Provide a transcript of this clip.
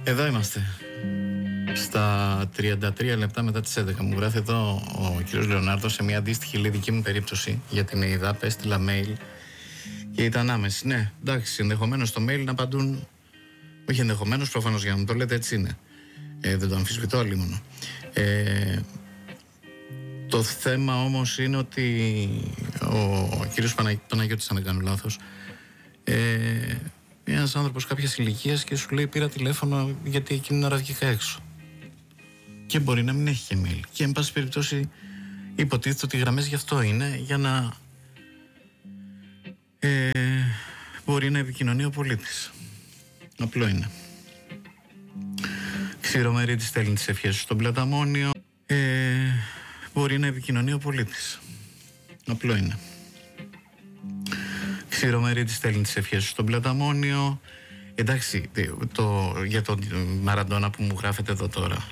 Εδώ είμαστε. Στα 33 λεπτά μετά τις 11 μου γράφει εδώ ο κύριος Λεωνάρδος σε μια αντίστοιχη δική μου περίπτωση για την ΕΙΔΑΠ. Έστειλα mail και ήταν άμεση. Ναι, εντάξει, ενδεχομένως στο mail να απαντούν. Όχι ενδεχομένως, προφανώς, για να μου το λέτε, έτσι είναι. Δεν το αμφισβητώ αλλήμωνο. Το θέμα όμως είναι ότι ο κύριος Παναγιώτης, αν δεν κάνω λάθος, ένας άνθρωπος κάποιας ηλικίας και σου λέει πήρα τηλέφωνο γιατί εκείνη την ώρα βγήκα έξω. Και μπορεί να μην έχει και mail. Και εν πάση περιπτώσει υποτίθεται ότι οι γραμμές γι' αυτό είναι, για να μπορεί να επικοινωνεί ο πολίτης. Απλό είναι. Ξηρομερίτης στέλνει τις ευχές στον Πλαταμόνιο. Μπορεί να επικοινωνεί ο πολίτης. Απλό είναι. Ξηρομερίτης στέλνει τις ευχές στον Πλαταμόνιο. Εντάξει, για τον Μαραντόνα που μου γράφετε εδώ τώρα,